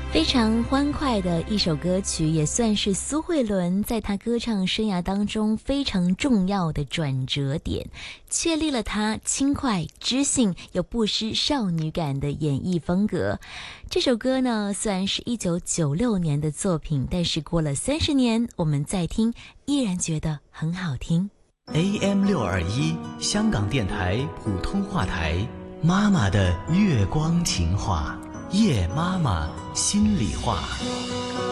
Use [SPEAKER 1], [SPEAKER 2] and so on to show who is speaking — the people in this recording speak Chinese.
[SPEAKER 1] 非常欢快的一首歌曲，也算是苏慧伦在她歌唱生涯当中非常重要的转折点，确立了她轻快、知性又不失少女感的演绎风格。这首歌呢，虽然是1996年的作品，但是过了30年，我们再听，依然觉得很好听。
[SPEAKER 2] AM621香港电台普通话台，妈妈的月光情话，夜妈妈心里话。